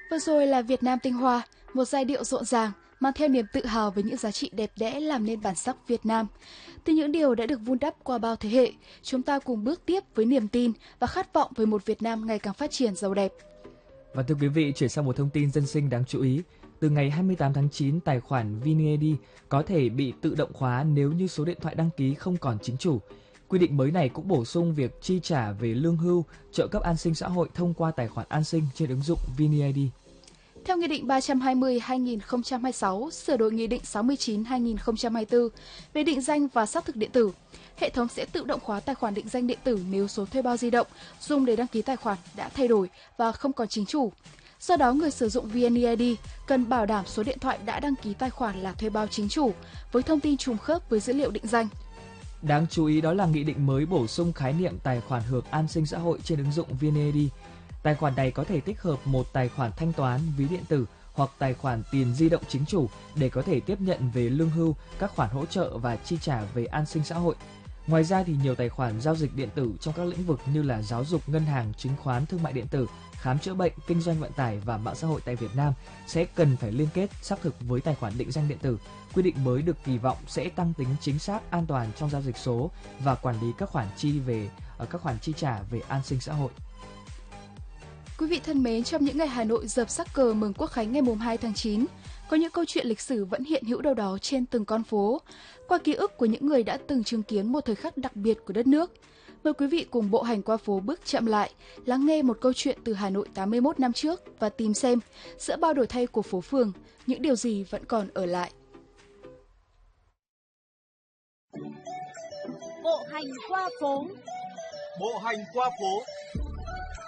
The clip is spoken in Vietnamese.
Vừa rồi là Việt Nam tinh hoa, một giai điệu rộn ràng, mang theo niềm tự hào với những giá trị đẹp đẽ làm nên bản sắc Việt Nam. Từ những điều đã được vun đắp qua bao thế hệ, chúng ta cùng bước tiếp với niềm tin và khát vọng về một Việt Nam ngày càng phát triển giàu đẹp. Và thưa quý vị, chuyển sang một thông tin dân sinh đáng chú ý. Từ ngày 28 tháng 9, tài khoản VNeID có thể bị tự động khóa nếu như số điện thoại đăng ký không còn chính chủ. Quy định mới này cũng bổ sung việc chi trả về lương hưu, trợ cấp an sinh xã hội thông qua tài khoản an sinh trên ứng dụng VNeID. Theo Nghị định 320/2026 sửa đổi Nghị định 69/2024 về định danh và xác thực điện tử, hệ thống sẽ tự động khóa tài khoản định danh điện tử nếu số thuê bao di động dùng để đăng ký tài khoản đã thay đổi và không còn chính chủ. Do đó, người sử dụng VNeID cần bảo đảm số điện thoại đã đăng ký tài khoản là thuê bao chính chủ, với thông tin trùng khớp với dữ liệu định danh. Đáng chú ý đó là nghị định mới bổ sung khái niệm tài khoản hưởng an sinh xã hội trên ứng dụng VNeID. Tài khoản này có thể tích hợp một tài khoản thanh toán, ví điện tử hoặc tài khoản tiền di động chính chủ để có thể tiếp nhận về lương hưu, các khoản hỗ trợ và chi trả về an sinh xã hội. Ngoài ra thì nhiều tài khoản giao dịch điện tử trong các lĩnh vực như là giáo dục, ngân hàng, chứng khoán, thương mại điện tử, khám chữa bệnh, kinh doanh vận tải và mạng xã hội tại Việt Nam sẽ cần phải liên kết xác thực với tài khoản định danh điện tử. Quy định mới được kỳ vọng sẽ tăng tính chính xác, an toàn trong giao dịch số và quản lý các khoản chi trả về an sinh xã hội. Quý vị thân mến, trong những ngày Hà Nội dợp sắc cờ mừng Quốc khánh ngày 2 tháng 9, có những câu chuyện lịch sử vẫn hiện hữu đâu đó trên từng con phố, qua ký ức của những người đã từng chứng kiến một thời khắc đặc biệt của đất nước. Mời quý vị cùng bộ hành qua phố bước chậm lại, lắng nghe một câu chuyện từ Hà Nội 81 năm trước và tìm xem, giữa bao đổi thay của phố phường, những điều gì vẫn còn ở lại. Bộ hành qua phố. Bộ hành qua phố.